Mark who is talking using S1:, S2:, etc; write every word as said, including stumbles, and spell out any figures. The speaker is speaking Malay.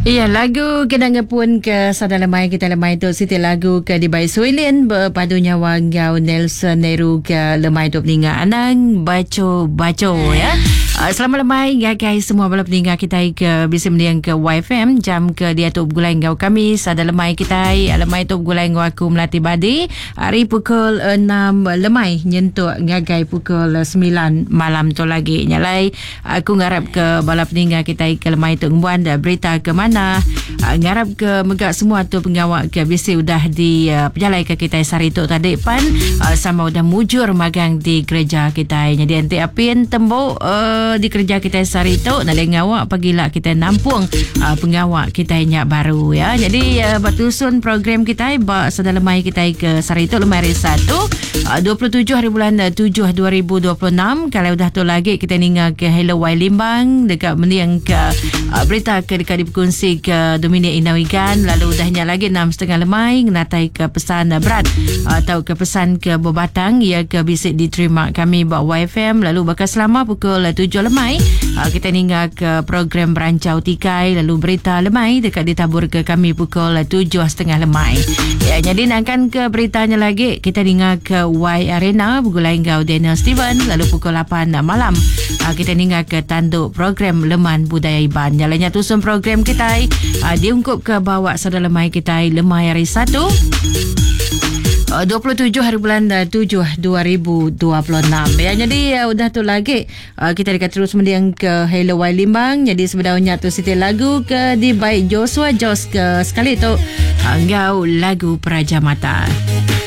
S1: Ya, lagu kenangan pun ke sada lemai kita lemai tu Siti lagu ke di Bai Suilin berpadunya Wangau Nelson Neru ke lemai tu peningat anang baco baco ya. Uh, selamat lemai guys semua bala peninggal kita ke bisa mendiang ke Y F M jam ke dia tu gulai ngau kami sada lemai kita lemai tu gulai ngau aku Melati Badi hari pukul enam lemai nyentuk ngagai pukul sembilan malam tu lagi nyalai aku ngarap ke bala peninggal kita ke lemai tu ngbuan dah berita ke mana uh, ngarap ke megak semua tu pengawak ke bisi udah di uh, penjalai ke kita sari tu tadi pan uh, sama udah mujur magang di gereja kita jadi nanti apin tembok uh, di kerja kita sehari tu nak ngawak pagilah kita nampung uh, pengawak kita yang baru ya. Jadi uh, bertusun program kita bak sedalam mai kita ke sehari tu lemari hari satu uh, dua puluh tujuh hari bulan tujuh dua ribu dua puluh enam. Kalau dah tu lagi kita ninga ke Hello Y Limbang dekat mendiang ke uh, berita ke dekat dikongsi ke Dominik Inawigan lalu dahnya lagi enam setengah lemai natai ke pesan berat uh, atau ke pesan ke Bobatang ia ke bisik diterima kami bak Y F M lalu bakal selama pukul tujuh lemai uh, kita ninggal ke program Berancau Tikai lalu berita lemai dekat ditabur ke kami pukul tujuh setengah lemai ya, jadi nakkan ke beritanya lagi kita ninggal ke Y Arena bergulai ngau Daniel Steven lalu pukul lapan malam uh, kita ninggal ke tanduk program Leman Budaya Iban jalannya tusun program kita uh, diungkup ke bawa sada lemai kita lemai hari satu dua puluh tujuh hari bulan tujuh dua ribu dua puluh enam ya. Jadi uh, udah tu lagi uh, kita dekat terus mendiang ke Hello Y Limbang. Jadi sebenarnya tu Siti lagu ke di baik Joshua Jos ke sekali tu uh, ngau lagu Praja Mata.